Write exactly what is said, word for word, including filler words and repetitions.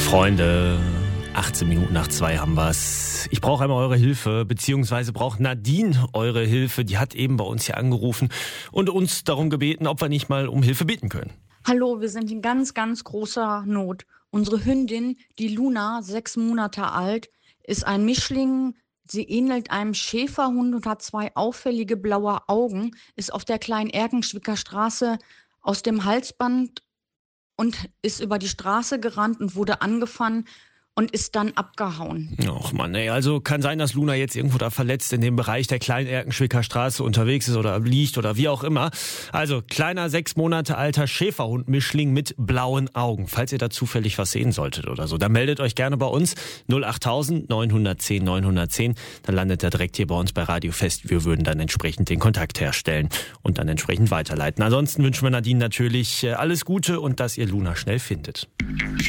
Freunde, achtzehn Minuten nach zwei haben wir's. Ich brauche einmal eure Hilfe, beziehungsweise braucht Nadine eure Hilfe. Die hat eben bei uns hier angerufen und uns darum gebeten, ob wir nicht mal um Hilfe bitten können. Hallo, wir sind in ganz, ganz großer Not. Unsere Hündin, die Luna, sechs Monate alt, ist ein Mischling. Sie ähnelt einem Schäferhund und hat zwei auffällige blaue Augen, ist auf der kleinen Erkenschwicker Straße aus dem Halsband und ist über die Straße gerannt und wurde angefahren und ist dann abgehauen. Och Mann, ey, also kann sein, dass Luna jetzt irgendwo da verletzt in dem Bereich der kleinen Erkenschwicker Straße unterwegs ist oder liegt oder wie auch immer. Also kleiner, sechs Monate alter Schäferhund-Mischling mit blauen Augen. Falls ihr da zufällig was sehen solltet oder so, dann meldet euch gerne bei uns null achttausend neunhundertzehn neunhundertzehn. Dann landet er direkt hier bei uns bei Radio Fest. Wir würden dann entsprechend den Kontakt herstellen und dann entsprechend weiterleiten. Ansonsten wünschen wir Nadine natürlich alles Gute und dass ihr Luna schnell findet.